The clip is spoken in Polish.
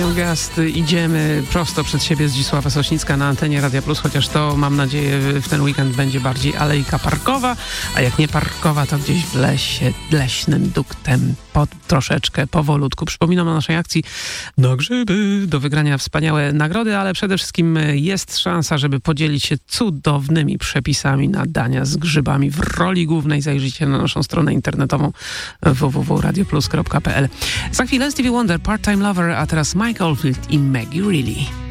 Krainą Gwiazd idziemy prosto przed siebie. Zdzisława Sośnicka na antenie Radia Plus, chociaż to, mam nadzieję, w ten weekend będzie bardziej alejka parkowa, a jak nie parkowa, to gdzieś w lesie, leśnym duktem, troszeczkę, powolutku. Przypominam o naszej akcji na grzyby, do wygrania wspaniałe nagrody, ale przede wszystkim jest szansa, żeby podzielić się cudownymi przepisami na dania z grzybami w roli głównej. Zajrzyjcie na naszą stronę internetową www.radioplus.pl. Za chwilę Stevie Wonder, Part-Time Lover, a teraz Mike Oldfield i Maggie Reilly.